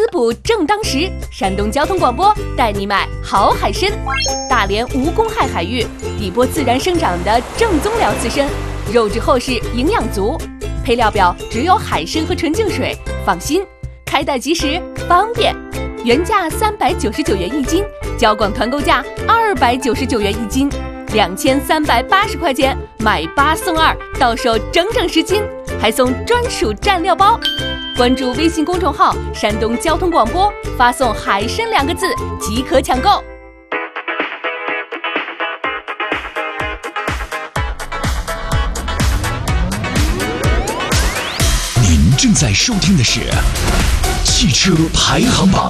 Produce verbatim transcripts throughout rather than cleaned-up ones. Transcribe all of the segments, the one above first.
滋补正当时，山东交通广播带你买好海参。大连无公害海域，底波自然生长的正宗辽刺参，肉质厚实，营养足。配料表只有海参和纯净水，放心，开袋即时，方便。原价三百九十九元一斤，交广团购价二百九十九元一斤，两千三百八十块钱买八送二，到手整整十斤，还送专属蘸料包。关注微信公众号“山东交通广播”，发送“海参”两个字即可抢购。 您正在收听的是汽车排行榜。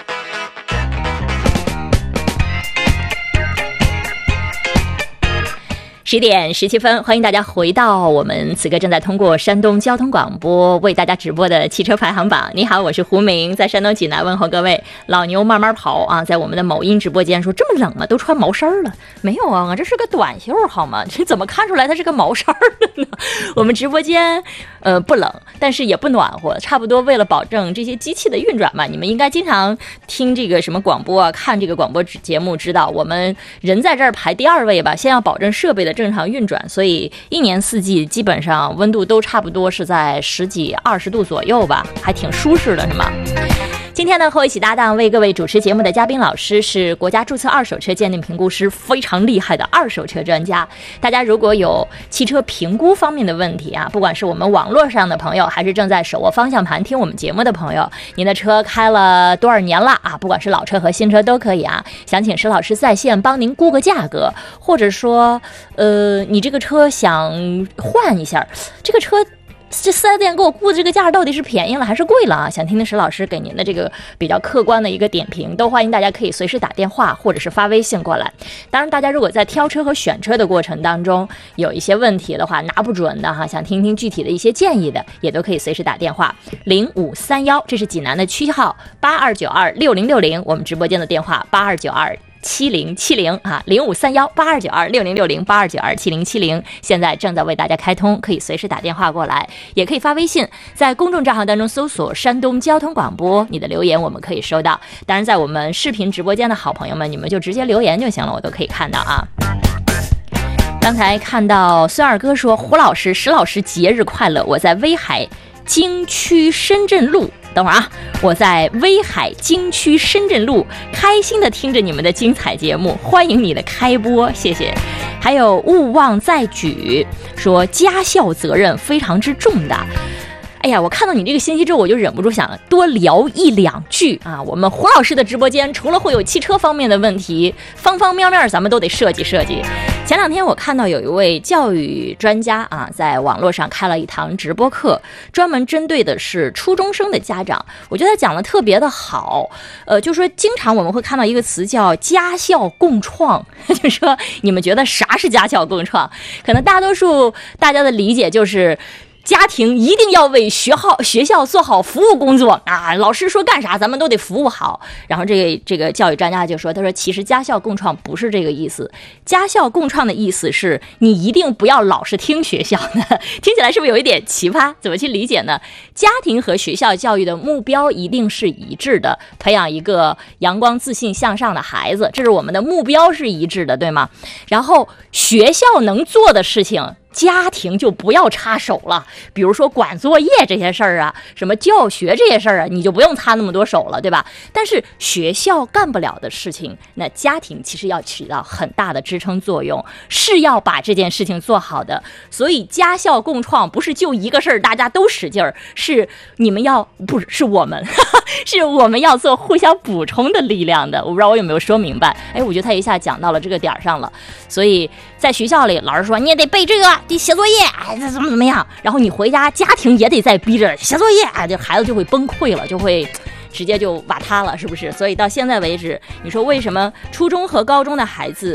十点十七分，欢迎大家回到我们此刻正在通过山东交通广播为大家直播的汽车排行榜。你好，我是胡明，在山东济南问候各位。老牛慢慢跑啊，在我们的某音直播间说这么冷啊，都穿毛衫了。没有啊，这是个短袖好吗？这怎么看出来它是个毛衫的呢？我们直播间呃不冷，但是也不暖和，差不多为了保证这些机器的运转嘛。你们应该经常听这个什么广播啊，看这个广播节目，知道我们人在这儿排第二位吧，先要保证设备的正常运转，所以一年四季基本上温度都差不多是在十几二十度左右吧，还挺舒适的，是吗？今天呢，和我一起搭档为各位主持节目的嘉宾老师是国家注册二手车鉴定评估师，非常厉害的二手车专家。大家如果有汽车评估方面的问题啊，不管是我们网络上的朋友，还是正在手握方向盘听我们节目的朋友，您的车开了多少年了啊？不管是老车和新车都可以啊。想请石老师在线帮您估个价格，或者说，呃，你这个车想换一下，这个车。这四 S 店给我估的这个价到底是便宜了还是贵了啊？想听听石老师给您的这个比较客观的一个点评，都欢迎大家可以随时打电话或者是发微信过来。当然，大家如果在挑车和选车的过程当中有一些问题的话，拿不准的哈，想听听具体的一些建议的，也都可以随时打电话零五三幺，这是济南的区号八二九二六零六零，我们直播间的电话八二九二。七零七零啊，零五三幺八二九二六零六零八二九二七零七零，现在正在为大家开通，可以随时打电话过来，也可以发微信，在公众账号当中搜索山东交通广播，你的留言我们可以收到。当然，在我们视频直播间的好朋友们，你们就直接留言就行了，我都可以看到啊。刚才看到孙二哥说，胡老师、石老师节日快乐，我在威海京区深圳路。等会儿啊，我在威海京区深圳路开心的听着你们的精彩节目，欢迎你的开播，谢谢。还有勿忘再举说家校责任非常之重的。哎呀，我看到你这个信息之后，我就忍不住想多聊一两句啊。我们胡老师的直播间除了会有汽车方面的问题，方方面面咱们都得设计设计。前两天我看到有一位教育专家啊，在网络上开了一堂直播课，专门针对的是初中生的家长。我觉得他讲的特别的好，呃，就说经常我们会看到一个词叫家校共创，就说你们觉得啥是家校共创？可能大多数大家的理解就是。家庭一定要为学校学校做好服务工作啊！老师说干啥，咱们都得服务好。然后这个这个教育专家就说，他说其实家校共创不是这个意思，家校共创的意思是你一定不要老是听学校的，听起来是不是有一点奇葩？怎么去理解呢？家庭和学校教育的目标一定是一致的，培养一个阳光、自信、向上的孩子，这是我们的目标是一致的，对吗？然后学校能做的事情。家庭就不要插手了，比如说管作业这些事儿啊，什么教学这些事儿啊，你就不用插那么多手了，对吧？但是学校干不了的事情，那家庭其实要起到很大的支撑作用，是要把这件事情做好的。所以家校共创不是就一个事儿大家都使劲儿，是你们要不是是我们呵呵是我们要做互相补充的力量的。我不知道我有没有说明白？哎，我觉得他一下讲到了这个点上了。所以在学校里，老师说你也得背这个。得写作业，哎，这怎么怎么样？然后你回家，家庭也得再逼着写作业，哎，这孩子就会崩溃了，就会直接就瓦塌了，是不是？所以到现在为止，你说为什么初中和高中的孩子，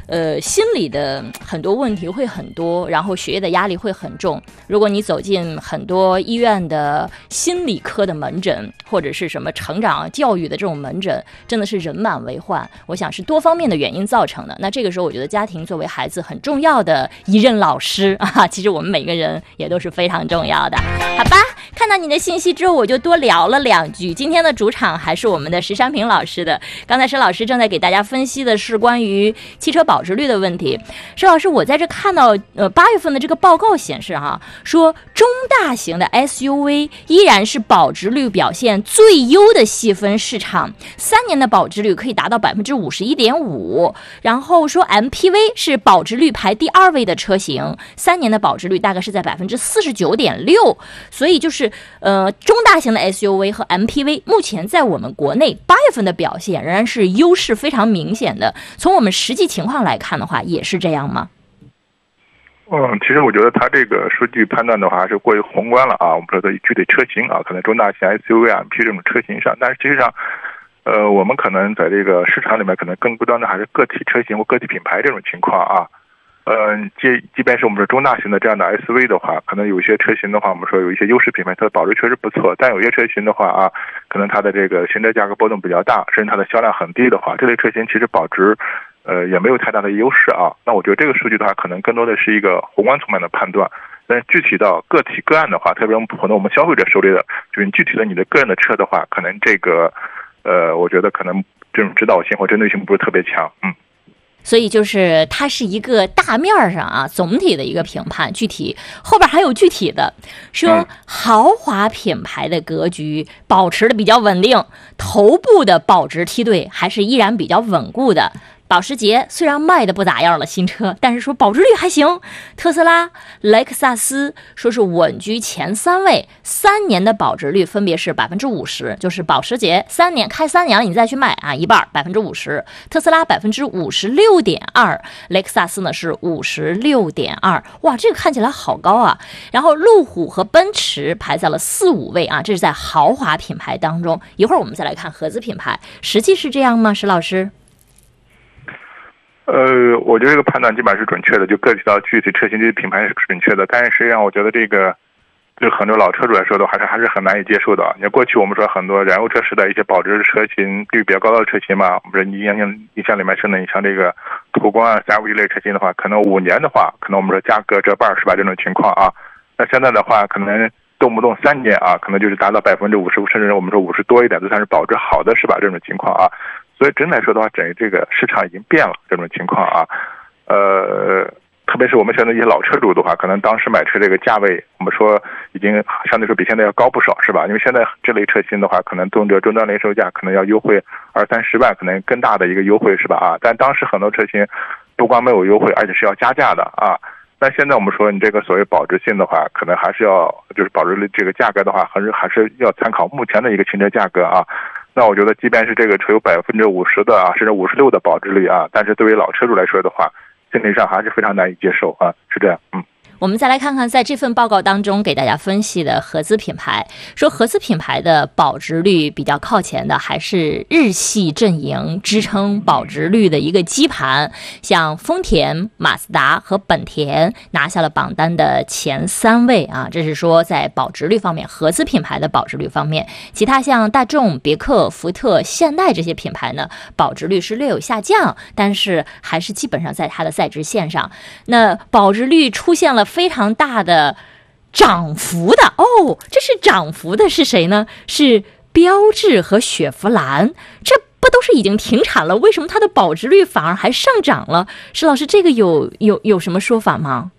呃，心理的很多问题会很多，然后学业的压力会很重。如果你走进很多医院的心理科的门诊，或者是什么成长教育的这种门诊，真的是人满为患。我想是多方面的原因造成的。那这个时候，我觉得家庭作为孩子很重要的一任老师啊，其实我们每个人也都是非常重要的。好吧，看到你的信息之后，我就多聊了两句。今天的主场还是我们的石山平老师的。刚才石老师正在给大家分析的是关于汽车保值率的问题。石老师，我在这看到呃八月份的这个报告显示哈、啊，说中大型的 S U V 依然是保值率表现最优的细分市场，三年的保值率可以达到百分之五十一点五。然后说 M P V 是保值率排第二位的车型，三年的保值率大概是在百分之四十九点六。所以就是呃中大型的 S U V 和 M P V 目前在我们国内八月份的表现仍然是优势非常明显的。从我们实际情况来看的话，也是这样吗？ 嗯，其实我觉得它这个数据判断的话还是过于宏观了啊。我们说的具体车型啊，可能中大型 S U V、M P 这种车型上，但是实际上，呃，我们可能在这个市场里面可能更多的还是个体车型或个体品牌这种情况啊。呃，即即便是我们说中大型的这样的 S U V 的话，可能有些车型的话，我们说有一些优势品牌，它的保值确实不错，但有些车型的话啊，可能它的这个新车价格波动比较大，甚至它的销量很低的话，这类车型其实保值呃，也没有太大的优势啊。那我觉得这个数据的话，可能更多的是一个宏观层面的判断。但具体到个体个案的话，特别我们可能我们消费者手里的，就是你具体的你的个人的车的话，可能这个，呃，我觉得可能这种指导性或针对性不是特别强，嗯。 所以就是它是一个大面上啊，总体的一个评判，具体后边还有具体的，说豪华品牌的格局保持的比较稳定，头部的保值梯队还是依然比较稳固的。保时捷虽然卖的不咋样了新车，但是说保值率还行。特斯拉、雷克萨斯说是稳居前三位，三年的保值率分别是百分之五十，就是保时捷三年开三年了你再去卖啊，一半百分之五十，特斯拉百分之五十六点二，雷克萨斯呢是五十六点二，哇，这个看起来好高啊。然后路虎和奔驰排在了四五位啊，这是在豪华品牌当中。一会儿我们再来看合资品牌，实际是这样吗？石老师？ 呃，我觉得这个判断基本上是准确的，就个体到具体车型、具体品牌是准确的。但是实际上，我觉得这个对很多老车主来说的话，还是还是很难以接受的。你看过去我们说很多燃油车时代一些保值车型率比较高的车型嘛，我们说你印象印象里面是呢，你像这个途观啊、C R V 类车型的话，可能五年的话，可能我们说价格折半是吧？这种情况啊，那现在的话，可能动不动三年啊，可能就是达到百分之五十，甚至我们说五十多一点，就算是保值好的是吧？这种情况啊。所以真来说的话，整个这个市场已经变了这种情况啊，呃，特别是我们现在一些老车主的话，可能当时买车这个价位，我们说已经相对说比现在要高不少，是吧？因为现在这类车型的话，可能动辄终端零售价可能要优惠二三十万，可能更大的一个优惠，是吧？啊，但当时很多车型不光没有优惠，而且是要加价的啊。那现在我们说你这个所谓保值性的话，可能还是要就是保值率这个价格的话，还是还是要参考目前的一个新车价格啊。那我觉得，即便是这个车有百分之五十的啊，甚至五十六的保值率啊，但是对于老车主来说的话，心理上还是非常难以接受啊，是这样，嗯。 我们再来看看在这份报告当中给大家分析的合资品牌，说合资品牌的保值率比较靠前的还是日系阵营支撑保值率的一个基盘，像丰田、马自达和本田拿下了榜单的前三位啊，这是说在保值率方面，合资品牌的保值率方面。其他像大众、别克、福特、现代这些品牌呢，保值率是略有下降，但是还是基本上在它的赛值线上。那保值率出现了非常大的涨幅的哦，这是涨幅的是谁呢？是标致和雪佛兰，这不都是已经停产了？为什么它的保值率反而还上涨了？石老师，这个有有有什么说法吗？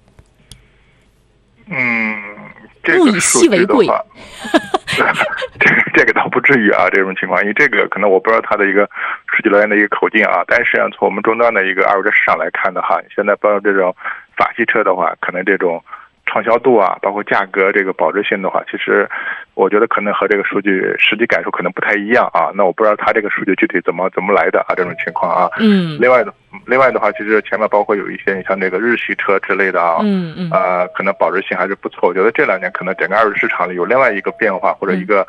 嗯，这个物以稀为贵。 这个这个倒不至于啊，这种情况，因为这个可能我不知道它的一个数据来源的一个口径啊，但是实际上从我们终端的一个二手车市场来看的话，现在包括这种法系车的话，可能这种畅销度啊，包括价格这个保值性的话，其实我觉得可能和这个数据实际感受可能不太一样啊。那我不知道它这个数据具体怎么怎么来的啊，这种情况啊。 嗯。 另外的，另外的话，其实前面包括有一些你像这个日系车之类的啊， 嗯嗯， 呃，可能保值性还是不错。我觉得这两年可能整个二手市场里有另外一个变化或者一个。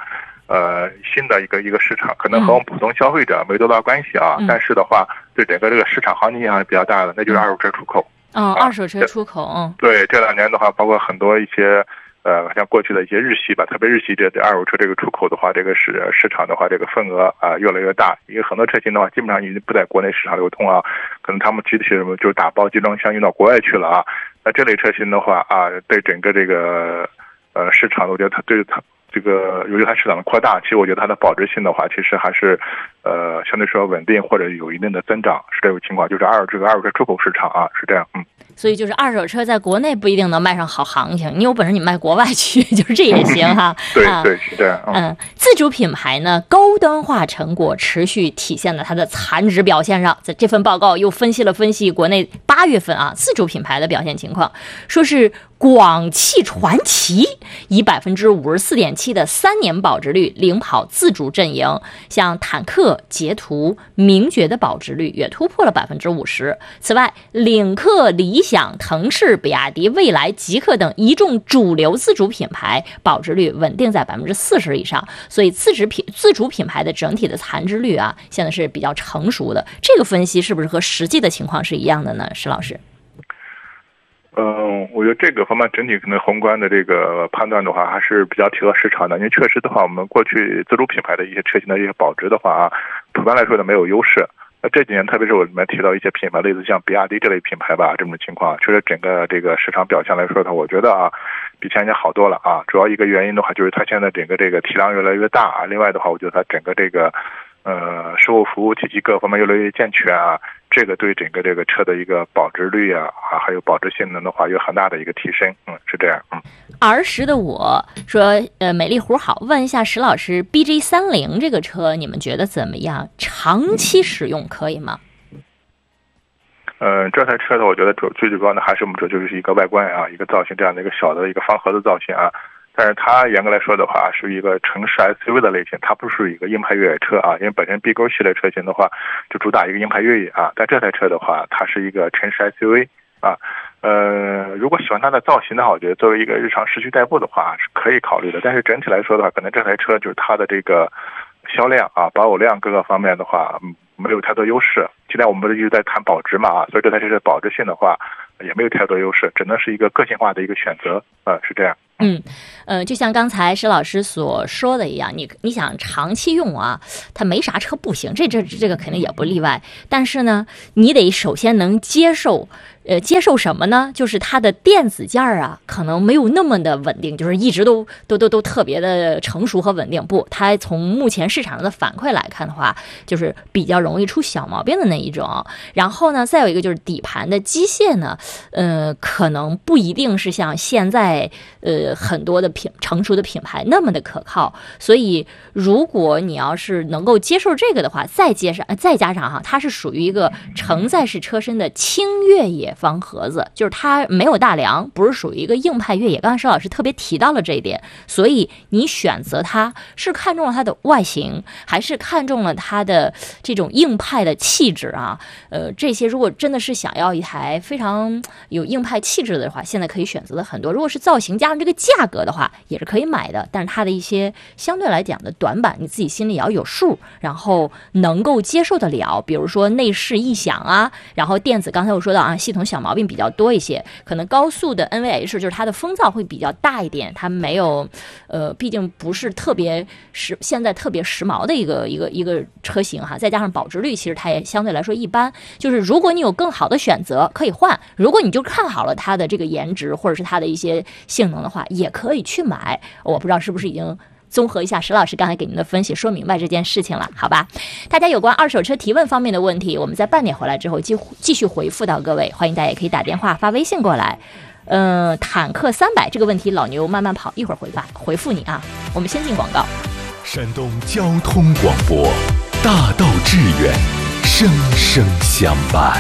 呃新的一个一个市场，可能和我们普通消费者没多大关系啊，嗯、但是的话对整个这个市场行情影响比较大的，那就是二手车出口。 哦，二手车出口，嗯， 对，这两年的话，包括很多一些。呃，像过去的一些日系吧，特别日系这二手车这个出口的话，这个市市场的话，这个份额啊、呃、越来越大。因为很多车型的话，基本上已经不在国内市场流通啊，可能他们具体什么就打包集装箱运到国外去了啊。那这类车型的话啊，对整个这个呃市场，我觉得它对它这个由于它市场的扩大，其实我觉得它的保值性的话，其实还是呃相对说稳定或者有一定的增长，是这种情况。就是二手这个二手车出口市场啊，是这样，嗯。 所以就是二手车在国内不一定能卖上好行情，你有本事你卖国外去，就是这也行哈。 对对是这样。 嗯，自主品牌呢高端化成果持续体现在它的残值表现上。在这份报告又分析了分析国内八月份啊自主品牌的表现情况，说是广汽传祺以百分之五十四点七的三年保值率领跑自主阵营，像坦克、捷途、名爵的保值率也突破了百分之五十。此外，领克、理想、腾势、比亚迪、蔚来、极氪等一众主流自主品牌保值率稳定在百分之四十以上。所以自主品自主品牌的整体的残值率啊，现在是比较成熟的。这个分析是不是和实际的情况是一样的呢？石老师？ 嗯，我觉得这个方面整体可能宏观的这个判断的话，还是比较贴合市场的。因为确实的话，我们过去自主品牌的一些车型的一些保值的话啊，普遍来说的没有优势。那这几年，特别是我里面提到一些品牌，类似像比亚迪这类品牌吧，这种情况，确实整个这个市场表现来说的，我觉得啊，比前年好多了啊。主要一个原因的话，就是它现在整个这个体量越来越大啊。另外的话，我觉得它整个这个呃售后服务体系各方面越来越健全啊。这个对整个这个车的一个保值率啊，啊，还有保值性能的话，有很大的一个提升。嗯，是这样。嗯， 儿时的我说，呃，美丽湖好，问一下石老师 ，B J 三零这个车你们觉得怎么样？长期使用可以吗？ 嗯、呃，这台车呢，我觉得主最主要的还是我们说就是一个外观啊，一个造型这样的一个小的一个方盒子造型啊。但是它严格来说的话，是一个城市 S U V 的类型，它不是一个硬派越野车啊。因为本身 B 勾系列车型的话，就主打一个硬派越野啊。但这台车的话，它是一个城市 S U V 啊。呃，如果喜欢它的造型的话，我觉得作为一个日常市区代步的话是可以考虑的。但是整体来说的话，可能这台车就是它的这个销量啊、保有量各个方面的话，没有太多优势。现在我们一直在谈保值嘛啊，所以这台车的保值性的话也没有太多优势，只能是一个个性化的一个选择啊，是这样。 嗯，呃，就像刚才石老师所说的一样，你你想长期用啊，它没啥车不行，这这这个肯定也不例外。但是呢，你得首先能接受，呃，接受什么呢？就是它的电子件儿啊，可能没有那么的稳定，就是一直都都都都特别的成熟和稳定。不，它从目前市场上的反馈来看的话，就是比较容易出小毛病的那一种。然后呢，再有一个就是底盘的机械呢，呃，可能不一定是像现在呃。很多的品成熟的品牌那么的可靠，所以如果你要是能够接受这个的话，再接上再加上哈，它是属于一个承载式车身的轻越野方盒子，就是它没有大梁，不是属于一个硬派越野。刚才石老师特别提到了这一点，所以你选择它是看中了它的外形，还是看中了它的这种硬派的气质啊？呃，这些如果真的是想要一台非常有硬派气质的话，现在可以选择的很多。如果是造型加上这个价格的话，也是可以买的，但是它的一些相对来讲的短板，你自己心里也要有数，然后能够接受得了。比如说内饰异响啊，然后电子刚才我说到啊，系统小毛病比较多一些，可能高速的 N V H 就是它的风噪会比较大一点，它没有，呃，毕竟不是特别时现在特别时髦的一个一个一个车型哈，再加上保值率，其实它也相对来说一般。就是如果你有更好的选择，可以换；如果你就看好了它的这个颜值或者是它的一些性能的话，也可以去买。我不知道是不是已经综合一下石老师刚才给您的分析，说明白这件事情了，好吧？大家有关二手车提问方面的问题，我们在半点回来之后继继续回复到各位，欢迎大家也可以打电话发微信过来。嗯、呃，坦克三百这个问题，老牛慢慢跑，一会儿回吧回复你啊。我们先进广告。 山东交通广播，大道致远，声声相伴。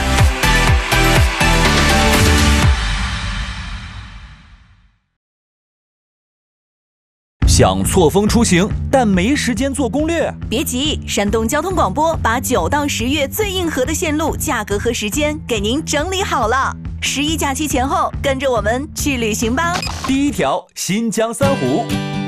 想错峰出行，但没时间做攻略？ 别急，山东交通广播把九到十月最硬核的线路、价格和时间给您整理好了。十一假期前后，跟着我们去旅行吧。 第一条，新疆三湖。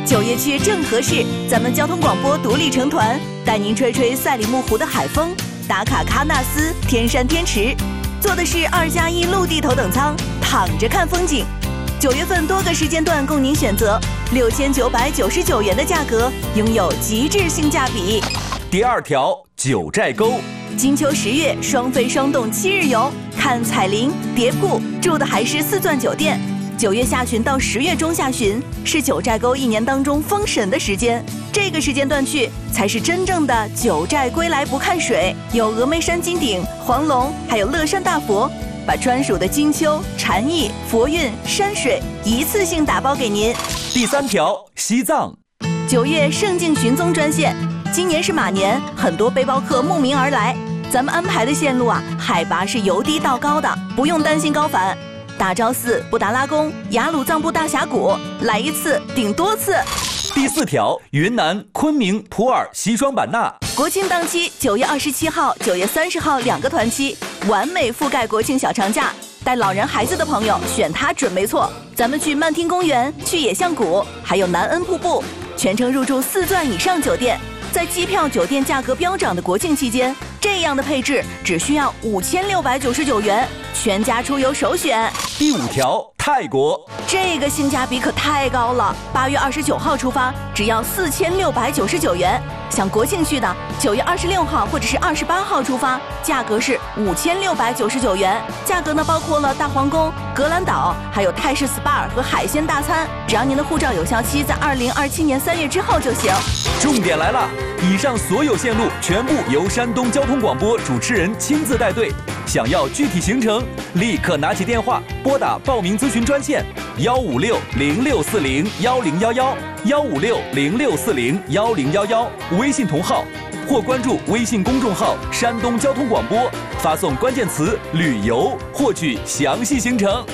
九月去正合适，咱们交通广播独立成团，带您吹吹赛里木湖的海风，打卡喀纳斯、天山天池，坐的是二加一陆地头等舱，躺着看风景。九月份多个时间段供您选择，六千九百九十九元的价格，拥有极致性价比。 第二条，九寨沟。 金秋十月双飞双动七日游，看彩林、蝶瀑，住的还是四钻酒店。九月下旬到十月中下旬是九寨沟一年当中封神的时间，这个时间段去才是真正的九寨归来不看水，有峨眉山金顶、黄龙，还有乐山大佛，把专属的金秋、禅意、佛韵、山水一次性打包给您。 第三条，西藏。 九月圣境寻踪专线，今年是马年，很多背包客慕名而来，咱们安排的线路啊，海拔是由低到高的，不用担心高反。大昭寺、布达拉宫、雅鲁藏布大峡谷，来一次顶多次。 第四条，云南昆明、普洱、西双版纳。 国庆档期，九月二十七号、九月三十号两个团期，完美覆盖国庆小长假。带老人孩子的朋友选它准没错。咱们去曼听公园，去野象谷，还有南恩瀑布，全程入住四钻以上酒店。在机票、酒店价格飙涨的国庆期间，这样的配置只需要五千六百九十九元，全家出游首选。 第五条，泰国。 这个性价比可太高了，八月二十九号出发，只要四千六百九十九元。想国庆去的，九月二十六号或者是二十八号出发，价格是五千六百九十九元。价格呢包括了大皇宫、格兰岛，还有泰式 S P A 和海鲜大餐。只要您的护照有效期在二零二七年三月之后就行。 重点来了，以上所有线路全部由山东交通广播主持人亲自带队。想要具体行程，立刻拿起电话拨打报名咨询专线幺五六零六四零幺零幺幺幺五六零六四零幺零幺幺，微信同号或关注微信公众号山东交通广播，发送关键词旅游获取详细行程。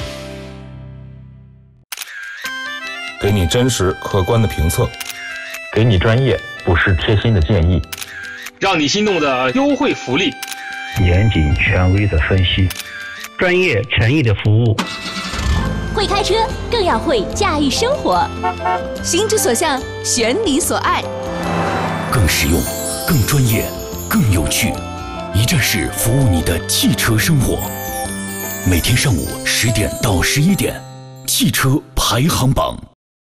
给你真实客观的评测， 给你专业不失贴心的建议， 让你心动的优惠福利， 严谨权威的分析，专业诚意的服务。 会开车更要会驾驭生活，心之所向，选你所爱。 更实用、更专业、更有趣，一站式服务你的汽车生活。每天上午十点到十一点，汽车排行榜。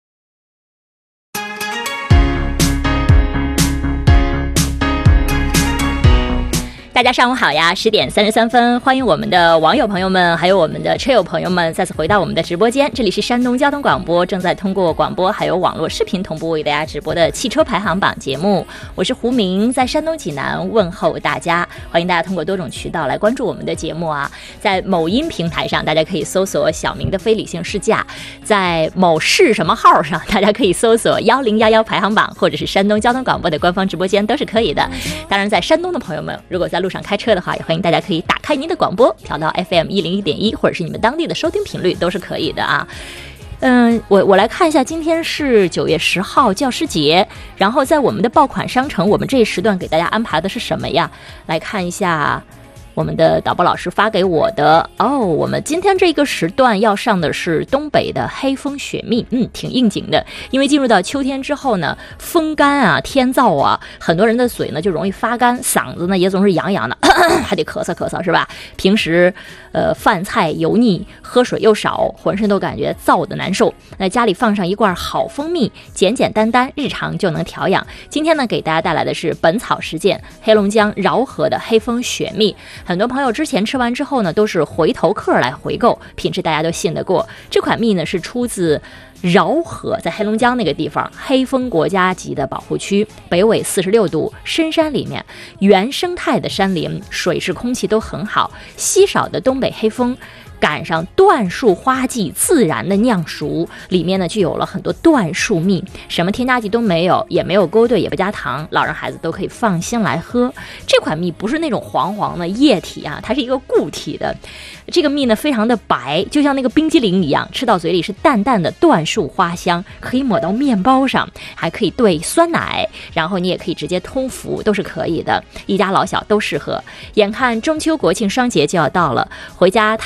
大家上午好呀，十点三十三分，欢迎我们的网友朋友们，还有我们的车友朋友们再次回到我们的直播间。这里是山东交通广播正在通过广播还有网络视频同步为大家直播的汽车排行榜节目，我是胡明，在山东济南问候大家，欢迎大家通过多种渠道来关注我们的节目啊。在某音平台上，大家可以搜索小明的非理性试驾；在某市什么号上，大家可以搜索幺零幺幺排行榜，或者是山东交通广播的官方直播间都是可以的。当然，在山东的朋友们，如果在路上开车的话，也欢迎大家可以打开您的广播，调到 F M 一零一点一，或者是你们当地的收听频率都是可以的啊。嗯，我我来看一下，今天是九月十号教师节，然后在我们的爆款商城，我们这一时段给大家安排的是什么呀？来看一下我们的导播老师发给我的哦，我们今天这个时段要上的是东北的黑风雪蜜，嗯，挺应景的。因为进入到秋天之后呢，风干啊，天燥啊，很多人的嘴呢就容易发干，嗓子呢也总是痒痒的，咳咳还得咳嗽咳嗽，是吧？平时呃饭菜油腻，喝水又少，浑身都感觉燥的难受。那家里放上一罐好蜂蜜，简简单单，日常就能调养。今天呢，给大家带来的是本草实践黑龙江饶河的黑风雪蜜。很多朋友之前吃完之后呢，都是回头客来回购，品质大家都信得过。这款蜜呢是出自饶河，在黑龙江那个地方，黑风国家级的保护区，北纬四十六度，深山里面，原生态的山林，水质空气都很好，稀少的东北黑风。赶上椴树花季自然的酿熟，里面呢就有了很多椴树蜜，什么添加剂都没有，也没有勾兑，也不加糖，老人孩子都可以放心来喝。这款蜜不是那种黄黄的液体啊，它是一个固体的。这个蜜呢非常的白，就像那个冰激凌一样，吃到嘴里是淡淡的椴树花香，可以抹到面包上，还可以兑酸奶，然后你也可以直接通服，都是可以的，一家老小都适合。眼看中秋国庆双节就要到了，回家探望老人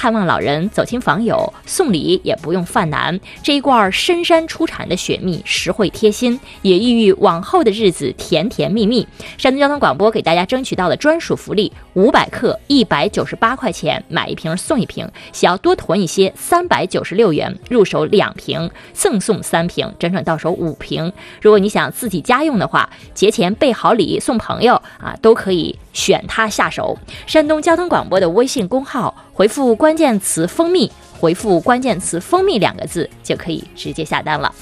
人，走亲访友，送礼也不用犯难。这一罐深山出产的雪蜜实惠贴心，也寓意往后的日子甜甜蜜蜜。山东交通广播给大家争取到的专属福利，五百克一百九十八块钱买一瓶送一瓶，想要多囤一些三百九十六元入手两瓶赠送三瓶，整整到手五瓶。如果你想自己家用的话，节前备好礼送朋友啊，都可以选它下手。山东交通广播的微信公号回复关键词蜂蜜，回复关键词蜂蜜两个字就可以直接下单了。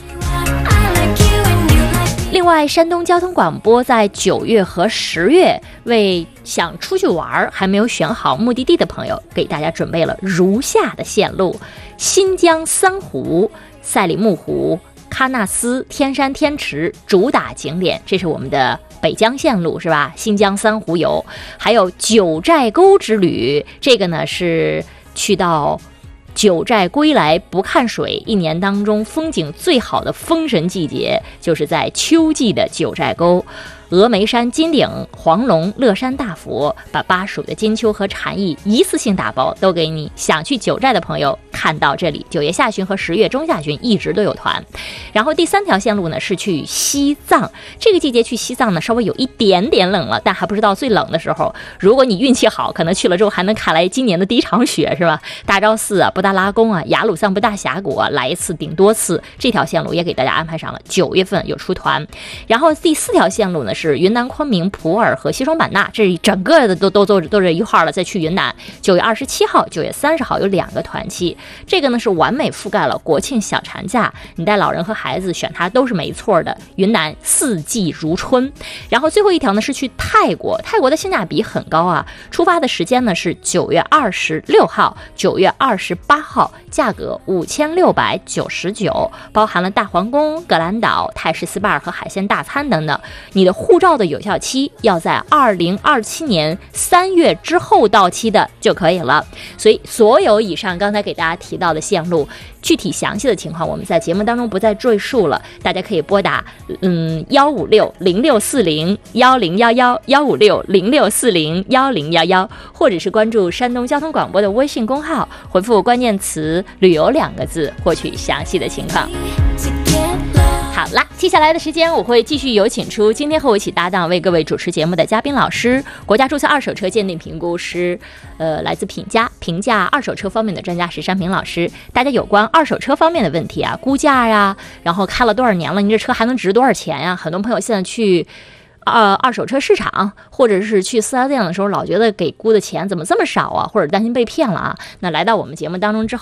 另外，山东交通广播在九月和十月为想出去玩还没有选好目的地的朋友，给大家准备了如下的线路：新疆三湖、赛里木湖、喀纳斯、天山天池主打景点，这是我们的北疆线路，是吧？新疆三湖游，还有九寨沟之旅，这个呢是去到九寨归来不看水，一年当中风景最好的风神季节就是在秋季的九寨沟。峨眉山金顶、黄龙、乐山大佛，把巴蜀的金秋和禅意一次性打包都给你。想去九寨的朋友看到这里，九月下旬和十月中下旬一直都有团。然后第三条线路呢是去西藏，这个季节去西藏呢稍微有一点点冷了，但还不是到最冷的时候。如果你运气好，可能去了之后还能看来今年的第一场雪，是吧？大昭寺啊、布达拉宫啊、雅鲁藏布大峡谷啊，来一次顶多次。这条线路也给大家安排上了，九月份有出团。然后第四条线路呢是云南昆明、普洱和西双版纳，这整个的都都都都是一块了。再去云南，九月二十七号、九月三十号有两个团期，这个呢是完美覆盖了国庆小长假，你带老人和孩子选它都是没错的。云南四季如春。然后最后一条呢是去泰国，泰国的性价比很高啊。出发的时间呢是九月二十六号、九月二十八号，价格五千六百九十九，包含了大皇宫、格兰岛、泰式 S P A 和海鲜大餐等等。你的护照的有效期要在二零二七年三月之后到期的就可以了。所以所有以上刚才给大家提到的线路，具体详细的情况我们在节目当中不再赘述了，大家可以拨打嗯幺五六零六四零幺零幺幺幺五六零六四零幺零幺幺，或者是关注山东交通广播的微信公号，回复关键词旅游两个字获取详细的情况。好啦，接下来的时间我会继续有请出今天和我一起搭档为各位主持节目的嘉宾老师，国家注册二手车鉴定评估师，呃，来自品家评价二手车方面的专家石山平老师。大家有关二手车方面的问题啊，估价呀，然后开了多少年了，你这车还能值多少钱呀？很多朋友现在去呃，二手车市场或者是去四 S 店的时候，老觉得给估的钱怎么这么少啊，或者担心被骗了啊。那来到我们节目当中之后，